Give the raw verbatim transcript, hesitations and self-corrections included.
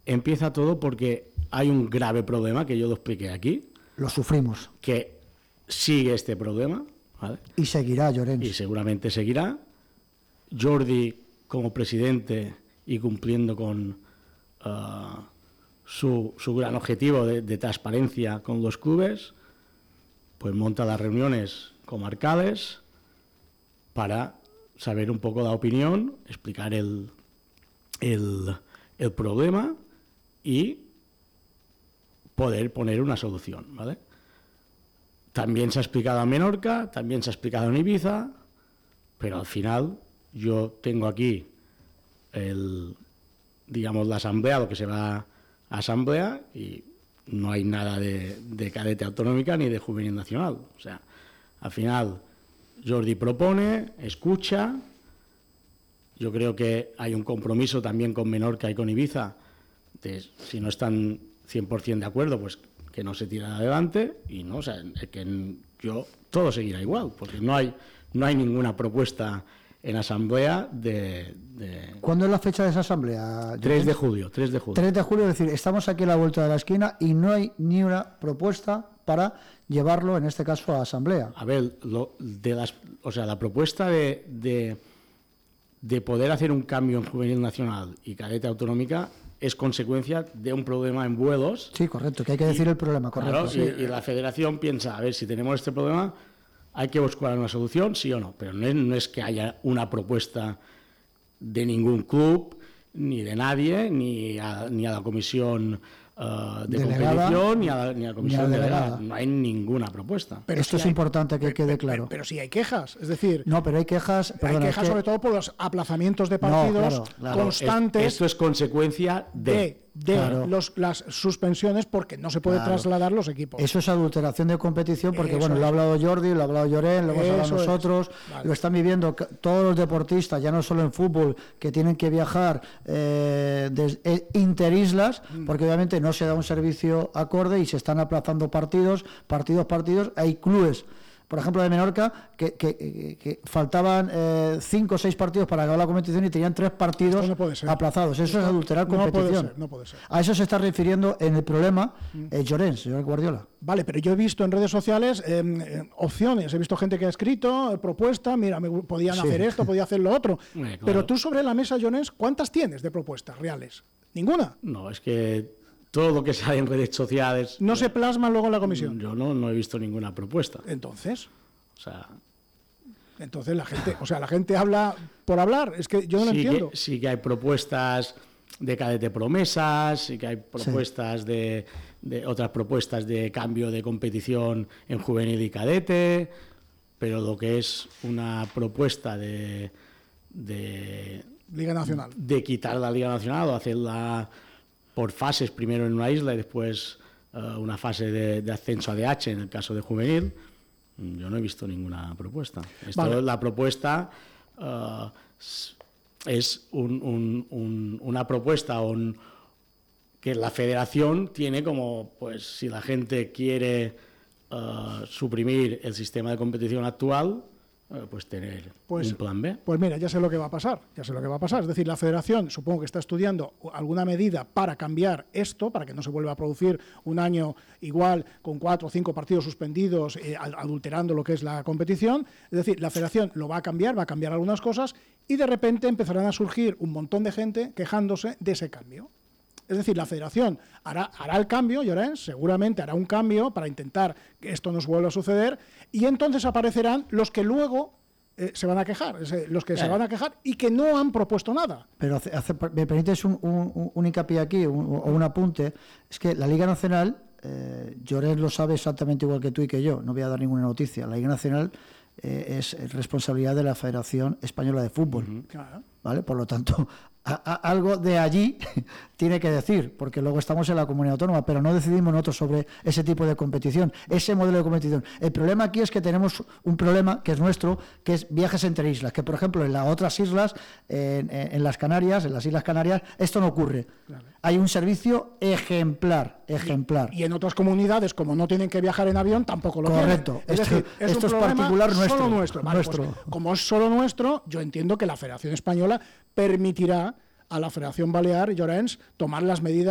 empieza todo porque hay un grave problema que yo lo expliqué aquí. Lo sufrimos. Que sigue este problema, ¿vale? Y seguirá, Llorens. Y seguramente seguirá. Jordi, como presidente y cumpliendo con uh, su, su gran objetivo de, de transparencia con los clubes, pues monta las reuniones comarcales para saber un poco la opinión, explicar el, el, el problema y poder poner una solución, ¿vale? También se ha explicado en Menorca, también se ha explicado en Ibiza, pero al final yo tengo aquí el, digamos, la asamblea, lo que se va a asamblea, y no hay nada de, de cadete autonómica ni de juvenil nacional. O sea, al final Jordi propone, escucha. Yo creo que hay un compromiso también con Menorca y con Ibiza, de, si no están cien por ciento de acuerdo, pues que no se tira adelante, y no, o sea, que yo todo seguirá igual, porque no hay no hay ninguna propuesta en asamblea de, de... ¿Cuándo es la fecha de esa asamblea? tres de julio, tres de julio. tres de julio, es decir, estamos aquí a la vuelta de la esquina y no hay ni una propuesta para llevarlo, en este caso, a asamblea. A ver, lo, de las, o sea, la propuesta de, de, de poder hacer un cambio en juvenil nacional y cadete autonómica es consecuencia de un problema en vuelos. Sí, correcto, que hay que decir y, el problema, correcto. Claro, sí. y, y la federación piensa, a ver, si tenemos este problema, hay que buscar una solución, sí o no, pero no es, no es que haya una propuesta de ningún club, ni de nadie, ni a, ni a la comisión uh, de delegada, competición, ni a la, ni a la comisión ni a la delegada. delegada. No hay ninguna propuesta. Pero esto si es hay, importante que pero, quede pero, claro. Pero, pero sí hay quejas, es decir... No, pero hay quejas... Perdona, hay quejas es que... sobre todo por los aplazamientos de partidos no, claro, claro. constantes... Es, esto es consecuencia de... de de claro. los, las suspensiones porque no se puede claro. trasladar los equipos. Eso es adulteración de competición porque, Eso bueno, es. lo ha hablado Jordi, lo ha hablado Llorens, lo hemos Eso hablado nosotros, vale. Lo están viviendo todos los deportistas, ya no solo en fútbol, que tienen que viajar eh, de, eh, interislas, mm. porque obviamente no se da un servicio acorde y se están aplazando partidos, partidos, partidos. Hay clubes, por ejemplo, de Menorca, que, que, que, que faltaban eh, cinco o seis partidos para acabar la competición y tenían tres partidos no puede ser. aplazados. Eso Esto es adulterar no competición. Puede ser, no puede ser. A eso se está refiriendo en el problema eh, Llorens, señor Guardiola. Vale, pero yo he visto en redes sociales eh, eh, opciones, he visto gente que ha escrito, eh, propuesta, mira, me, podían sí. hacer esto, podía hacer lo otro. Eh, claro. Pero tú sobre la mesa, Llorens, ¿cuántas tienes de propuestas reales? ¿Ninguna? No, es que... todo lo que sale en redes sociales... ¿No se plasma luego en la comisión? Yo no, no he visto ninguna propuesta. Entonces... O sea... Entonces la gente, o sea, la gente habla por hablar, es que yo no sí lo entiendo. Que, sí que hay propuestas de cadete promesas, sí que hay propuestas sí. de, de... otras propuestas de cambio de competición en juvenil y cadete, pero lo que es una propuesta de... de Liga Nacional. De quitar la Liga Nacional o hacerla... por fases, primero en una isla y después uh, una fase de, de ascenso a D H en el caso de juvenil, yo no he visto ninguna propuesta. Esto, vale. La propuesta uh, es un, un, un, una propuesta un, que la federación tiene como, pues si la gente quiere uh, suprimir el sistema de competición actual, pues tener pues, un plan B. Pues mira, ya sé lo que va a pasar, ya sé lo que va a pasar. Es decir, la federación supongo que está estudiando alguna medida para cambiar esto, para que no se vuelva a producir un año igual con cuatro o cinco partidos suspendidos, eh, adulterando lo que es la competición. Es decir, la federación lo va a cambiar, va a cambiar algunas cosas y de repente empezarán a surgir un montón de gente quejándose de ese cambio. Es decir, la federación hará, hará el cambio, Llorens, seguramente hará un cambio para intentar que esto no vuelva a suceder, y entonces aparecerán los que luego eh, se van a quejar, es, eh, los que eh. se van a quejar y que no han propuesto nada. Pero hace, hace, me permites un, un, un hincapié aquí, un, o un apunte, es que la Liga Nacional, eh, Llorens lo sabe exactamente igual que tú y que yo, no voy a dar ninguna noticia, la Liga Nacional eh, es responsabilidad de la Federación Española de Fútbol, uh-huh. Claro. ¿Vale? Por lo tanto... A, a, algo de allí tiene que decir, porque luego estamos en la comunidad autónoma, pero no decidimos nosotros sobre ese tipo de competición, ese modelo de competición. El problema aquí es que tenemos un problema que es nuestro, que es viajes entre islas, que por ejemplo en las otras islas, en, en, en las Canarias, en las Islas Canarias, esto no ocurre. Claro. Hay un servicio ejemplar, ejemplar. Y, y en otras comunidades, como no tienen que viajar en avión, tampoco lo Correcto. tienen. Es esto, decir, es esto un es particular nuestro. Solo nuestro. Vale, nuestro. Pues, como es solo nuestro, yo entiendo que la Federación Española permitirá a la Federación Balear, Llorens, tomar las medidas